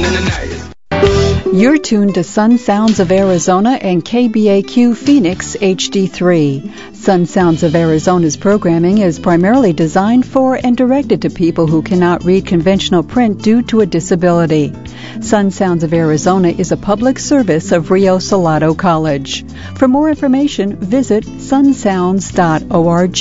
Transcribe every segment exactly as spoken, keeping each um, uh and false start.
You're tuned to Sun Sounds of Arizona and K B A Q Phoenix H D three. Sun Sounds of Arizona's programming is primarily designed for and directed to people who cannot read conventional print due to a disability. Sun Sounds of Arizona is a public service of Rio Salado College. For more information, visit sun sounds dot org.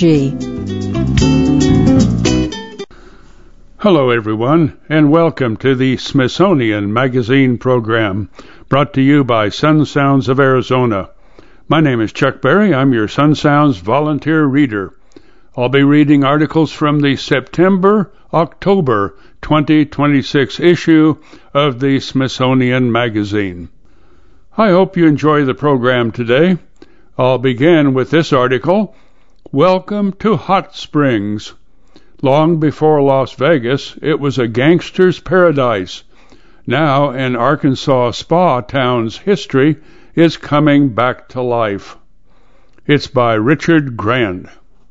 Hello, everyone, and welcome to the Smithsonian Magazine program, brought to you by Sun Sounds of Arizona. My name is Chuck Berry. I'm your Sun Sounds volunteer reader. I'll be reading articles from the September-October twenty twenty-six issue of the Smithsonian Magazine. I hope you enjoy the program today. I'll begin with this article, Welcome to Hot Springs. Long before Las Vegas, it was a gangster's paradise. Now an Arkansas spa town's history is coming back to life. It's by Richard Grand.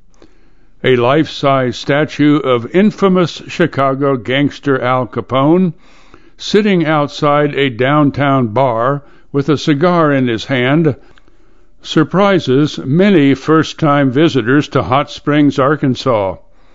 A life-size statue of infamous Chicago gangster Al Capone, sitting outside a downtown bar with a cigar in his hand, surprises many first-time visitors to Hot Springs, Arkansas.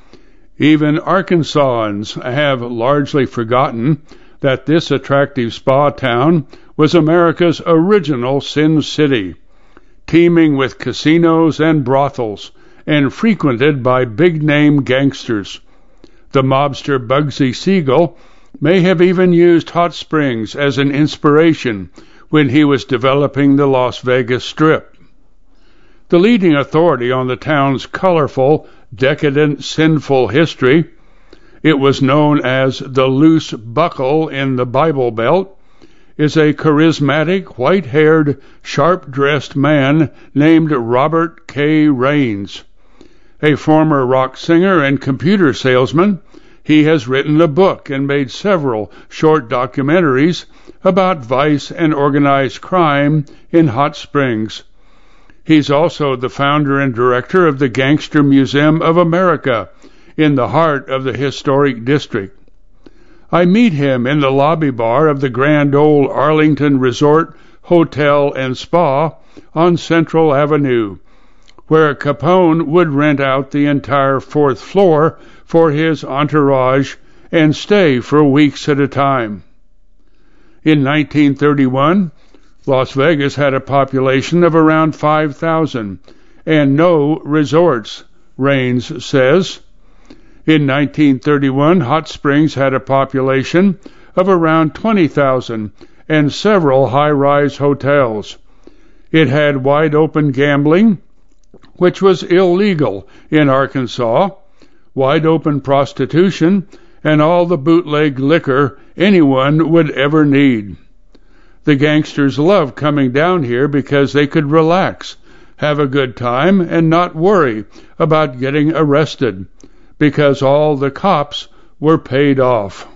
Even Arkansans have largely forgotten that this attractive spa town was America's original Sin City, teeming with casinos and brothels, and frequented by big-name gangsters. The mobster Bugsy Siegel may have even used Hot Springs as an inspiration when he was developing the Las Vegas Strip. The leading authority on the town's colorful, decadent, sinful history, it was known as the Loose Buckle in the Bible Belt, is a charismatic, white-haired, sharp-dressed man named Robert K. Raines. A former rock singer and computer salesman, he has written a book and made several short documentaries about vice and organized crime in Hot Springs. He's also the founder and director of the Gangster Museum of America in the heart of the historic district. I meet him in the lobby bar of the Grand Ole Arlington Resort Hotel and Spa on Central Avenue, where Capone would rent out the entire fourth floor for his entourage and stay for weeks at a time. In nineteen thirty-one, Las Vegas had a population of around five thousand and no resorts, Raines says. In nineteen thirty-one, Hot Springs had a population of around twenty thousand and several high-rise hotels. It had wide-open gambling, which was illegal in Arkansas, wide-open prostitution, and all the bootleg liquor anyone would ever need. The gangsters loved coming down here because they could relax, have a good time, and not worry about getting arrested, because all the cops were paid off.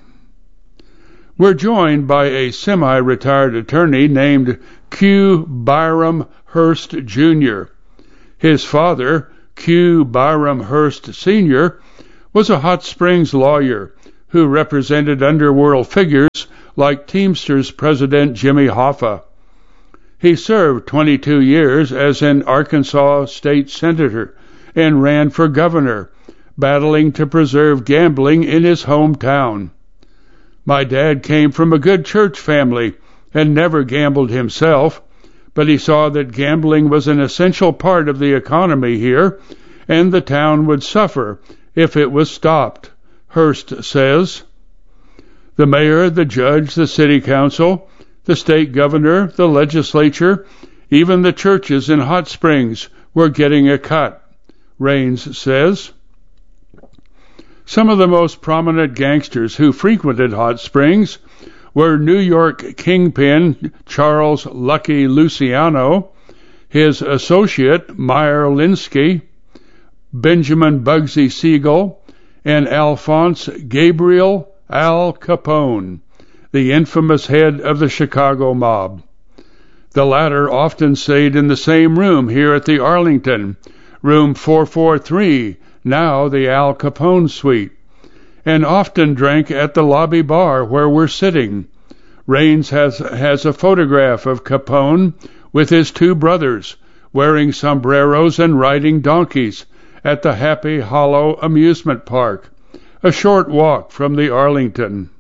We're joined by a semi-retired attorney named Q. Byram Hurst, Junior His father, Q. Byram Hurst, Senior, was a Hot Springs lawyer who represented underworld figures like Teamsters President Jimmy Hoffa. He served twenty-two years as an Arkansas state senator and ran for governor, battling to preserve gambling in his hometown. My dad came from a good church family and never gambled himself, but he saw that gambling was an essential part of the economy here, and the town would suffer if it was stopped, Hurst says. The mayor, the judge, the city council, the state governor, the legislature, even the churches in Hot Springs were getting a cut, Raines says. Some of the most prominent gangsters who frequented Hot Springs were New York kingpin Charles Lucky Luciano, his associate Meyer Linsky, Benjamin Bugsy Siegel, and Alphonse Gabriel Al Capone, the infamous head of the Chicago mob. The latter often stayed in the same room here at the Arlington, room four forty-three, now the Al Capone suite, and often drank at the lobby bar where we're sitting, Raines has, has a photograph of Capone with his two brothers wearing sombreros and riding donkeys at the Happy Hollow Amusement Park, a short walk from the Arlington.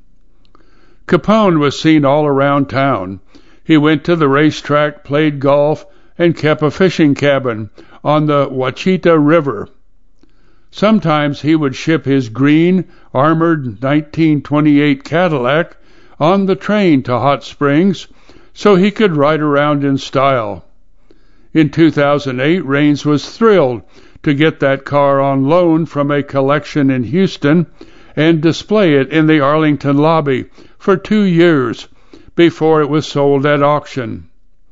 Capone was seen all around town. He went to the racetrack, played golf, and kept a fishing cabin on the Wachita River. Sometimes he would ship his green, armored nineteen twenty-eight Cadillac on the train to Hot Springs so he could ride around in style. In two thousand eight, Raines was thrilled to get that car on loan from a collection in Houston and display it in the Arlington lobby for two years before it was sold at auction.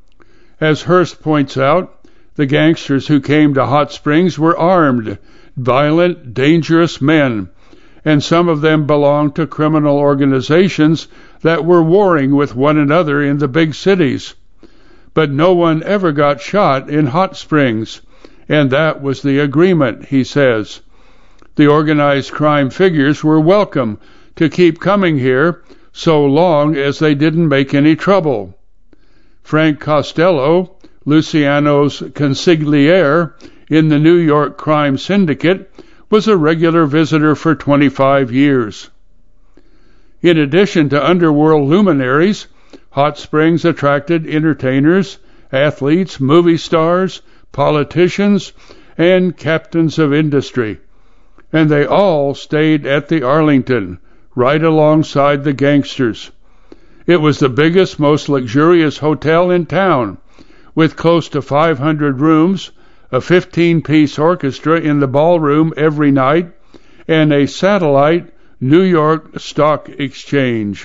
As Hearst points out, the gangsters who came to Hot Springs were armed, violent, dangerous men, and some of them belonged to criminal organizations that were warring with one another in the big cities. But no one ever got shot in Hot Springs, and that was the agreement, he says. The organized crime figures were welcome to keep coming here so long as they didn't make any trouble. Frank Costello, Luciano's consigliere in the New York crime syndicate, was a regular visitor for twenty-five years. In addition to underworld luminaries, Hot Springs attracted entertainers, athletes, movie stars, politicians, and captains of industry, and they all stayed at the Arlington, right alongside the gangsters. It was the biggest, most luxurious hotel in town, with close to five hundred rooms, a fifteen-piece orchestra in the ballroom every night, and a satellite New York Stock Exchange.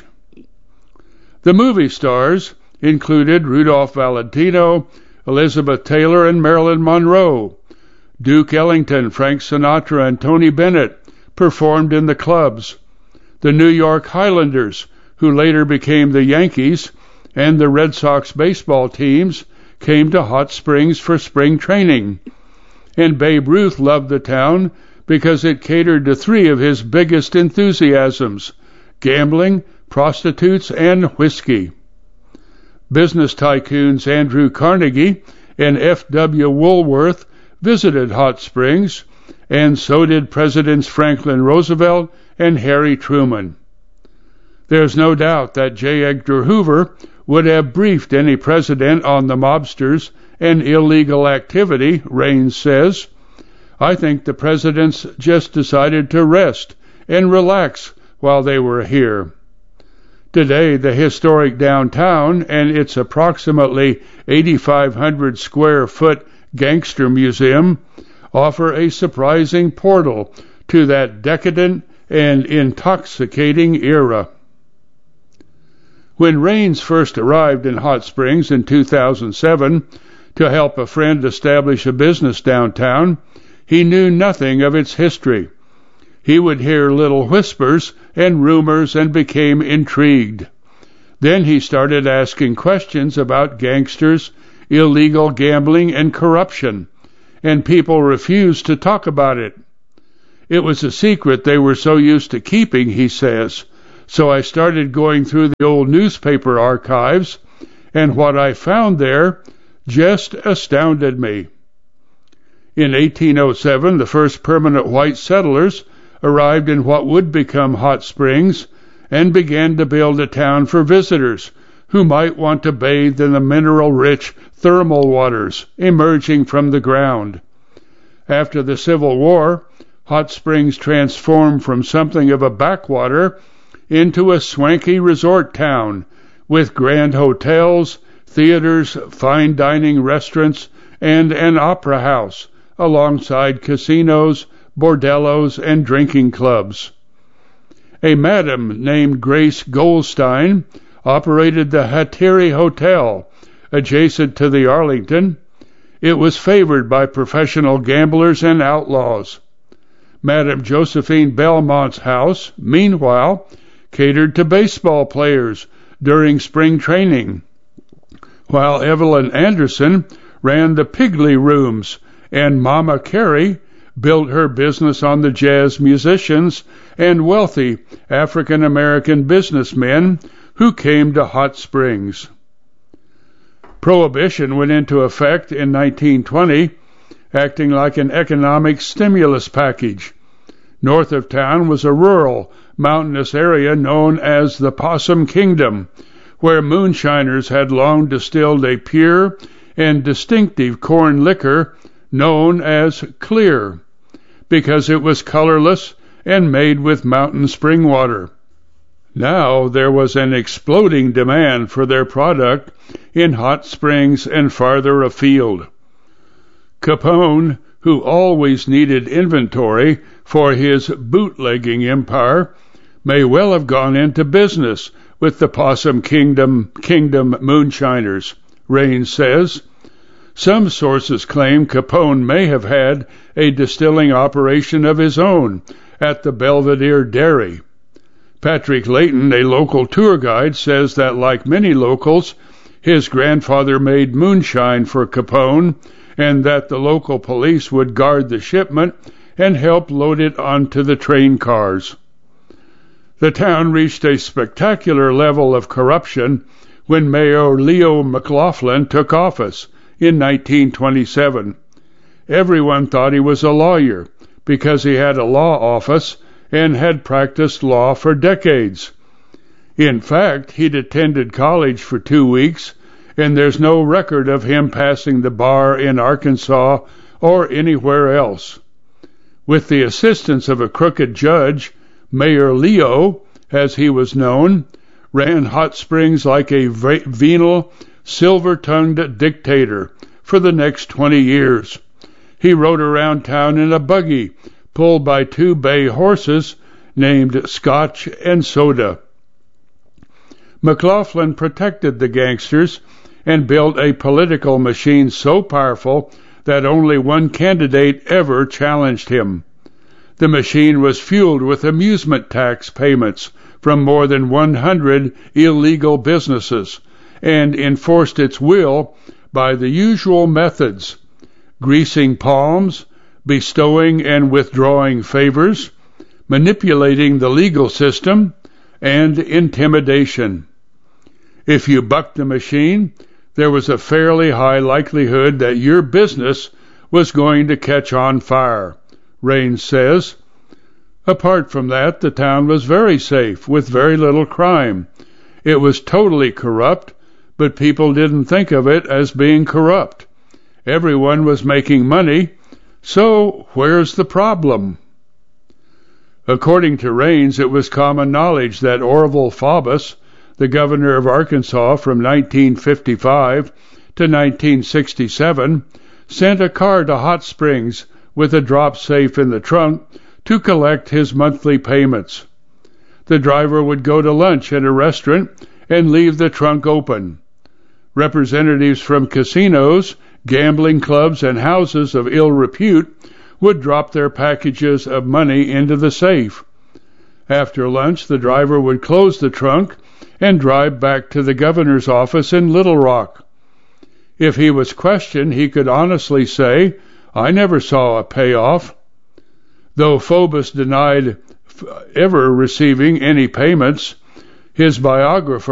The movie stars included Rudolph Valentino, Elizabeth Taylor, and Marilyn Monroe. Duke Ellington, Frank Sinatra, and Tony Bennett performed in the clubs. The New York Highlanders, who later became the Yankees, and the Red Sox baseball teams came to Hot Springs for spring training. And Babe Ruth loved the town because it catered to three of his biggest enthusiasms: gambling, prostitutes, and whiskey. Business tycoons Andrew Carnegie and F W Woolworth visited Hot Springs, and so did Presidents Franklin Roosevelt and Harry Truman. There's no doubt that J. Edgar Hoover would have briefed any president on the mobsters and illegal activity, Raines says. I think the presidents just decided to rest and relax while they were here. Today, the historic downtown and its approximately eighty-five hundred square foot gangster museum offer a surprising portal to that decadent and intoxicating era. When Raines first arrived in Hot Springs in two thousand seven to help a friend establish a business downtown, he knew nothing of its history. He would hear little whispers and rumors and became intrigued. Then he started asking questions about gangsters, illegal gambling, and corruption, and people refused to talk about it. It was a secret they were so used to keeping, he says, so I started going through the old newspaper archives, and what I found there just astounded me. In eighteen oh seven, the first permanent white settlers arrived in what would become Hot Springs and began to build a town for visitors who might want to bathe in the mineral-rich thermal waters emerging from the ground. After the Civil War, Hot Springs transformed from something of a backwater into a swanky resort town with grand hotels, theaters, fine dining restaurants, and an opera house, alongside casinos, bordellos, and drinking clubs. A madam named Grace Goldstein operated the Hateri Hotel, adjacent to the Arlington. It was favored by professional gamblers and outlaws. Madam Josephine Belmont's house, meanwhile, catered to baseball players during spring training, while Evelyn Anderson ran the Piggly Rooms, and Mama Carey built her business on the jazz musicians and wealthy African-American businessmen who came to Hot Springs. Prohibition went into effect in nineteen twenty, acting like an economic stimulus package. North of town was a rural, mountainous area known as the Possum Kingdom, where moonshiners had long distilled a pure and distinctive corn liquor known as Clear, because it was colorless and made with mountain spring water. Now there was an exploding demand for their product in Hot Springs and farther afield. Capone, who always needed inventory for his bootlegging empire, may well have gone into business with the Possum Kingdom Kingdom moonshiners, Raines says. Some sources claim Capone may have had a distilling operation of his own at the Belvedere Dairy. Patrick Layton, a local tour guide, says that like many locals, his grandfather made moonshine for Capone, and that the local police would guard the shipment and help load it onto the train cars. The town reached a spectacular level of corruption when Mayor Leo McLaughlin took office in nineteen twenty-seven. Everyone thought he was a lawyer because he had a law office and had practiced law for decades. In fact, he'd attended college for two weeks, and there's no record of him passing the bar in Arkansas or anywhere else. With the assistance of a crooked judge, Mayor Leo, as he was known, ran Hot Springs like a venal, silver-tongued dictator for the next twenty years. He rode around town in a buggy pulled by two bay horses named Scotch and Soda. McLaughlin protected the gangsters and built a political machine so powerful that only one candidate ever challenged him. The machine was fueled with amusement tax payments from more than one hundred illegal businesses and enforced its will by the usual methods: greasing palms, bestowing and withdrawing favors, manipulating the legal system, and intimidation. If you bucked the machine, there was a fairly high likelihood that your business was going to catch on fire, Raines says. Apart from that, the town was very safe, with very little crime. It was totally corrupt, but people didn't think of it as being corrupt. Everyone was making money, so where's the problem? According to Raines, it was common knowledge that Orval Faubus, the governor of Arkansas from nineteen fifty-five to nineteen sixty-seven, sent a car to Hot Springs with a drop safe in the trunk to collect his monthly payments. The driver would go to lunch at a restaurant and leave the trunk open. Representatives from casinos, gambling clubs, and houses of ill repute would drop their packages of money into the safe. After lunch, the driver would close the trunk and drive back to the governor's office in Little Rock. If he was questioned, he could honestly say, "I never saw a payoff." Though Faubus denied ever receiving any payments, his biographer